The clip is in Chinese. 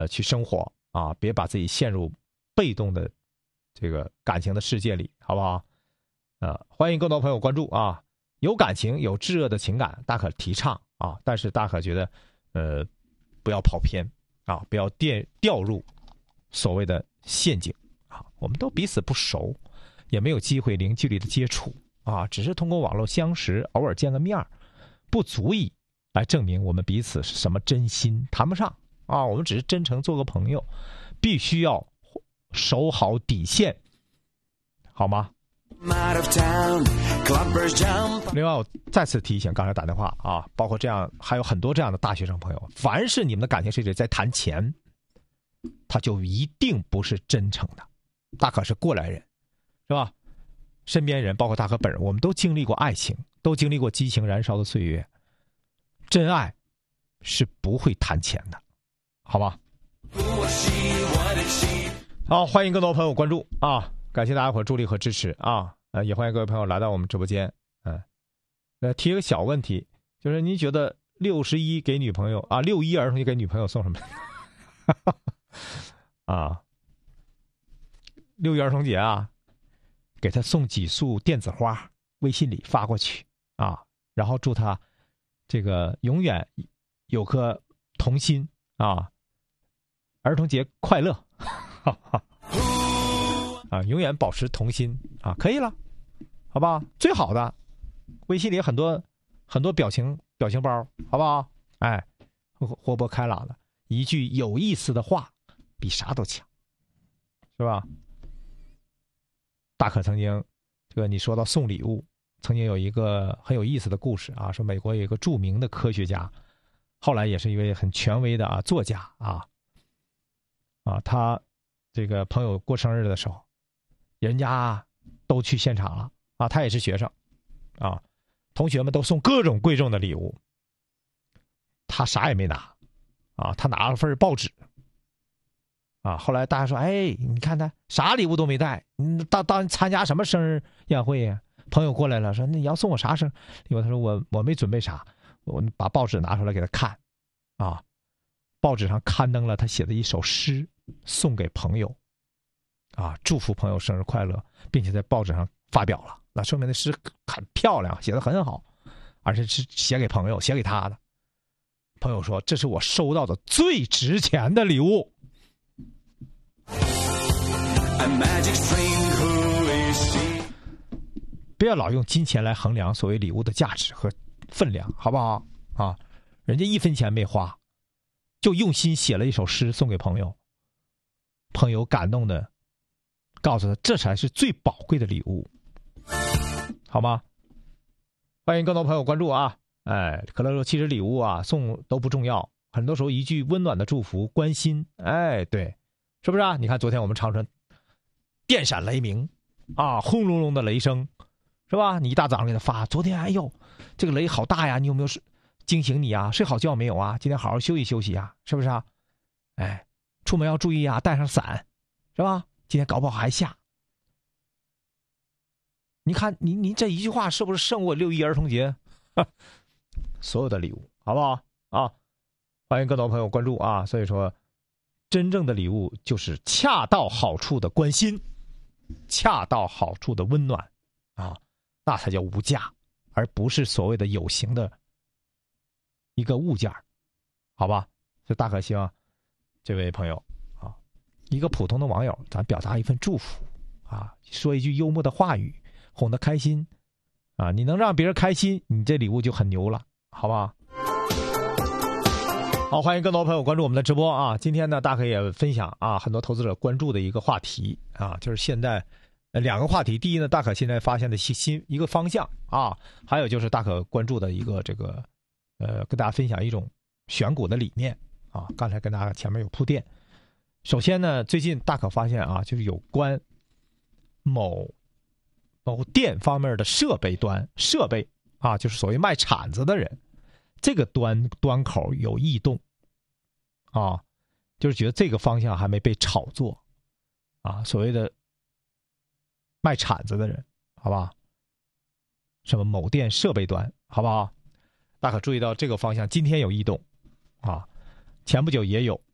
去生活啊，别把自己陷入被动的这个感情的世界里，好不好？欢迎更多朋友关注啊，有感情有炙热的情感，大可提倡啊，但是大可觉得不要跑偏啊，不要掉入所谓的陷阱啊。我们都彼此不熟，也没有机会零距离的接触啊，只是通过网络相识，偶尔见个面，不足以来证明我们彼此是什么真心，谈不上啊。我们只是真诚做个朋友，必须要守好底线，好吗？另外，我再次提醒刚才打电话啊，包括这样还有很多这样的大学生朋友，凡是你们的感情世界在谈钱，他就一定不是真诚的。大可是过来人，是吧？身边人包括大可本人，我们都经历过爱情，都经历过激情燃烧的岁月，真爱是不会谈钱的，好吗？好，欢迎更多朋友关注啊！感谢大家伙助力和支持啊！也欢迎各位朋友来到我们直播间。提一个小问题，就是你觉得61给女朋友啊，61儿童节给女朋友送什么？啊，61儿童节啊，给他送几束电子花，微信里发过去啊，然后祝他这个永远有颗童心啊，儿童节快乐。啊，永远保持童心啊，可以了，好不好？最好的，微信里很多表情包，好不好？哎，活泼开朗的，一句有意思的话，比啥都强，是吧？大可曾经，这个你说到送礼物，曾经有一个很有意思的故事啊，说美国有一个著名的科学家，后来也是一位很权威的作家他这个朋友过生日的时候，人家都去现场了啊，他也是学生啊，同学们都送各种贵重的礼物，他啥也没拿啊，他拿了份报纸啊。后来大家说，哎，你看他啥礼物都没带，你当参加什么生日宴会呀？朋友过来了，说那你要送我啥生日礼物？他说我没准备啥，我把报纸拿出来给他看啊，报纸上刊登了他写的一首诗，送给朋友啊，祝福朋友生日快乐，并且在报纸上发表了。那说明那诗很漂亮，写得很好，而且是写给朋友，写给他的。朋友说：“这是我收到的最值钱的礼物。”不要老用金钱来衡量所谓礼物的价值和分量，好不好？啊，人家1分钱没花，就用心写了一首诗送给朋友，朋友感动的告诉他，这才是最宝贵的礼物，好吗？欢迎更多朋友关注啊！哎，可乐说，其实礼物啊送都不重要，很多时候一句温暖的祝福、关心，哎，对，是不是啊？你看昨天我们长春电闪雷鸣啊，轰隆隆的雷声，是吧？你一大早上给他发，昨天哎呦，这个雷好大呀，你有没有惊醒你啊？睡好觉没有啊？今天好好休息休息啊，是不是啊？哎，出门要注意啊，带上伞，是吧？今天搞不好还下。你看，你这一句话是不是胜过6·1儿童节所有的礼物，好不好啊？欢迎更多朋友关注啊！所以说，真正的礼物就是恰到好处的关心，恰到好处的温暖啊，那才叫无价，而不是所谓的有形的一个物件，好吧？所以大可希望这位朋友啊，一个普通的网友，咱表达一份祝福啊，说一句幽默的话语，哄他开心啊，你能让别人开心，你这礼物就很牛了，好不好？好，欢迎更多朋友关注我们的直播啊！今天呢，大可也分享啊，很多投资者关注的一个话题啊，就是现在2个话题。第一呢，大可现在发现的新一个方向啊，还有就是大可关注的一个这个跟大家分享一种选股的理念啊。刚才跟大家前面有铺垫。首先呢，最近大可发现啊，就是有关某店方面的设备啊，就是所谓卖铲子的人，这个端口有异动啊，就是觉得这个方向还没被炒作啊，所谓的卖铲子的人，好吧？什么某店设备端，好不好？大家可注意到这个方向，今天有异动啊，前不久也有